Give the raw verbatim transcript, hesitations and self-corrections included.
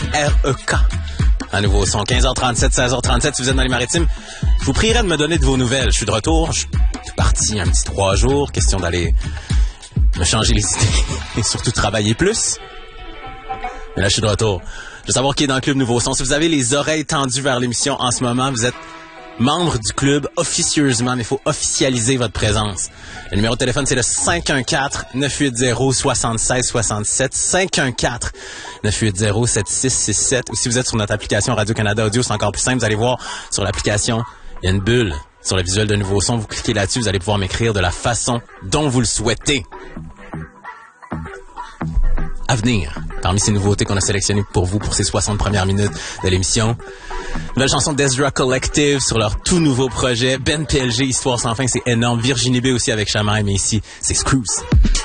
R E K. Un nouveau son, quinze heures trente-sept, seize heures trente-sept, si vous êtes dans les maritimes. Je vous prierai de me donner de vos nouvelles. Je suis de retour, je suis parti un petit trois jours, question d'aller me changer les idées et surtout travailler plus. Mais là, je suis de retour. Je veux savoir qui est dans le club Nouveau Son. Si vous avez les oreilles tendues vers l'émission en ce moment, vous êtes membre du club officieusement, mais il faut officialiser votre présence. Le numéro de téléphone, c'est le cinq un quatre, neuf huit zéro, six six six sept, cinq un quatre, neuf huit zéro, sept six six sept. Ou si vous êtes sur notre application Radio-Canada Audio, c'est encore plus simple. Vous allez voir sur l'application, il y a une bulle sur le visuel de Nouveau Son. Vous cliquez là-dessus, vous allez pouvoir m'écrire de la façon dont vous le souhaitez. À venir, parmi ces nouveautés qu'on a sélectionnées pour vous pour ces soixante premières minutes de l'émission, nouvelle chanson d'Ezra Collective sur leur tout nouveau projet. Ben P L G, Histoire sans fin, c'est énorme. Virginie B aussi avec Chamaille, mais ici, c'est Screws.